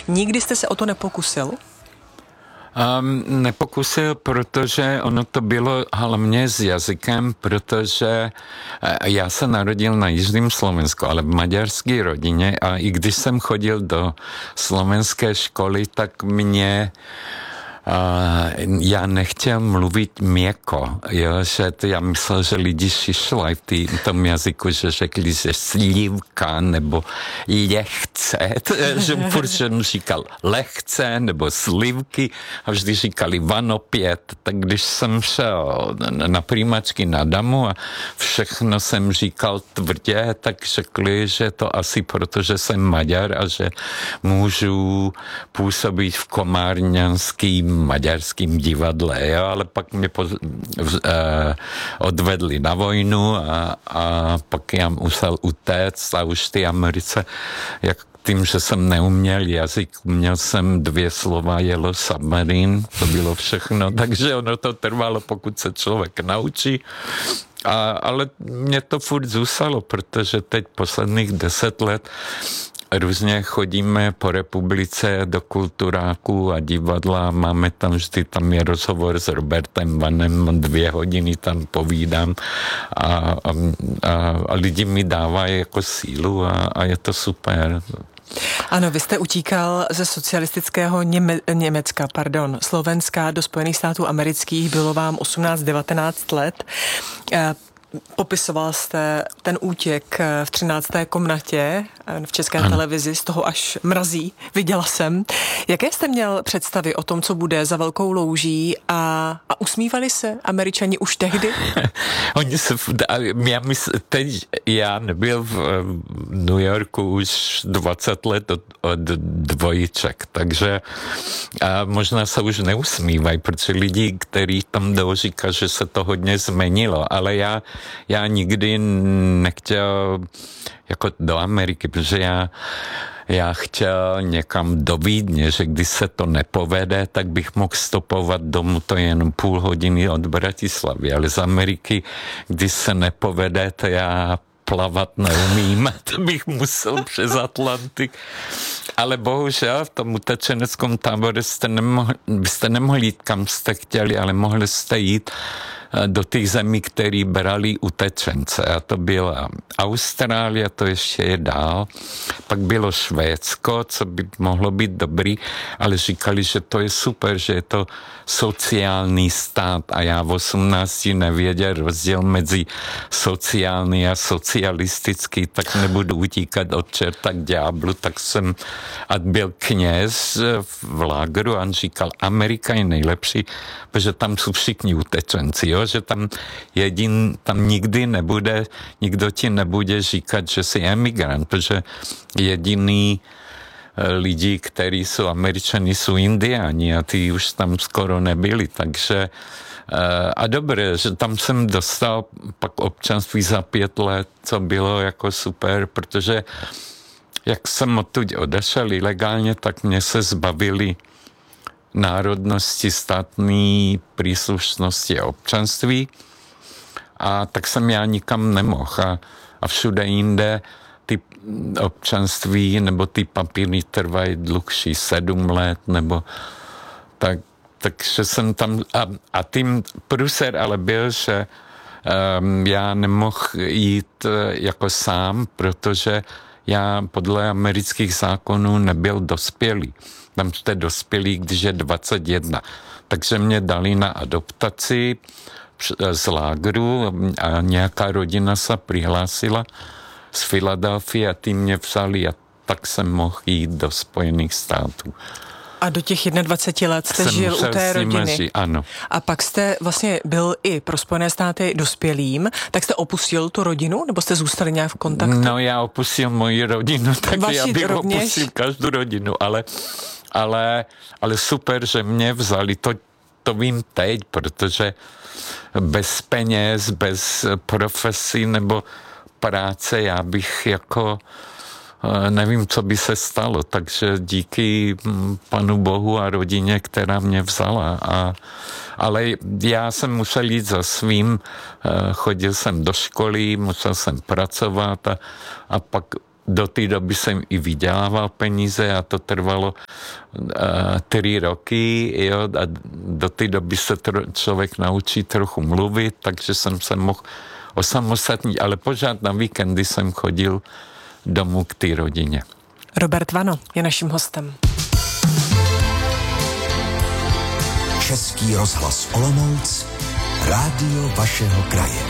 Nikdy jste se o to nepokusil? Nepokusil, protože ono to bylo hlavně s jazykem, protože já se narodil na jižním Slovensku, ale v maďarské rodině a i když jsem chodil do slovenské školy, tak já nechtěl mluvit měkko, jo, že to já myslel, že lidi šišlají v tom jazyku, že řekli, že slívka nebo lehce, že furt jsem říkal lehce nebo slívky a vždy říkali vanopět, tak když jsem šel na přijímačky na Damu a všechno jsem říkal tvrdě, tak řekli, že to asi protože jsem Maďar a že můžu působit v komárňanským maďarským divadle, jo? Ale pak mě odvedli na vojnu a pak já musel utéct a už v té Americe, tím, že jsem neuměl jazyk, uměl jsem 2 slova Yellow Submarine, to bylo všechno, takže ono to trvalo, pokud se člověk naučí. Ale mě to furt zůstalo, protože teď posledních 10 let různě chodíme po republice do kulturáků a divadla, máme tam vždy, tam je rozhovor s Robertem Vanem, 2 hodiny tam povídám a lidi mi dávají jako sílu a je to super. Ano, vy jste utíkal ze socialistického Slovenska do Spojených států amerických, bylo vám 18-19 let. Popisoval jste ten útěk v 13. komnatě v České televizi, z toho až mrazí, viděla jsem. Jaké jste měl představy o tom, co bude za velkou louží a usmívali se Američani už tehdy? Oni se, teď já nebyl v New Yorku už 20 let od dvojiček, takže možná se už neusmívají, protože lidi, kteří tam jdou, říkají, že se to hodně změnilo, ale já nikdy nechtěl jako do Ameriky, protože já chtěl někam do Vídně, že když se to nepovede, tak bych mohl stopovat domů, to je jenom půl hodiny od Bratislavy, ale z Ameriky, když se nepovede, to já plavat neumím, to bych musel přes Atlantik. Ale bohužel v tom utečeneckém táboře byste nemohli jít, kam jste chtěli, ale mohli jste jít do těch zemí, které brali utečence. A to byla Austrálie, to ještě je dál. Pak bylo Švédsko, co by mohlo být dobrý, ale říkali, že to je super, že je to sociální stát a já v 18 nevěděl rozdíl mezi sociální a socialistický, tak nebudu utíkat od čerta k ďáblu, tak jsem a byl kněz v lágru a on říkal, Amerika je nejlepší, protože tam jsou všichni utečenci, jo? Že tam nikdy nebude, nikdo ti nebude říkat, že jsi emigrant, protože jediný lidi, kteří jsou Američani, jsou Indiáni a ty už tam skoro nebyli, takže a dobré, že tam jsem dostal pak občanství za 5 let, co bylo jako super, protože jak jsem odtud odešel ilegálně, tak mě se zbavili národnosti, státní příslušnosti a občanství a tak jsem já nikam nemohl a všude jinde ty občanství nebo ty papíry trvají dlouhší 7 let nebo takže jsem tam a tím průser ale byl, že já nemohl jít jako sám, protože já podle amerických zákonů nebyl dospělý. Tam jste dospělí, když je 21. Takže mě dali na adoptaci z lágru a nějaká rodina se přihlásila z Filadelfie a ty mě vzali a tak jsem mohl jít do Spojených států. A do těch 21 let jste žil u té rodiny. Ano. A pak jste vlastně byl i pro Spojené státy dospělým, tak jste opustil tu rodinu, nebo jste zůstali nějak v kontaktu? No, já opustil moji rodinu, tak já bych opustil každou rodinu, ale super, že mě vzali, to vím teď, protože bez peněz, bez profesí nebo práce já bych jako nevím, co by se stalo, takže díky Panu Bohu a rodině, která mě vzala. Ale já jsem musel jít za svým, chodil jsem do školy, musel jsem pracovat a pak do té doby jsem i vydělával peníze a to trvalo 3 roky, jo, a do té doby se člověk naučí trochu mluvit, takže jsem se mohl osamostatnit, ale pořád na víkendy jsem chodil domů k té rodině. Robert Vano je naším hostem. Český rozhlas Olomouc, rádio vašeho kraje.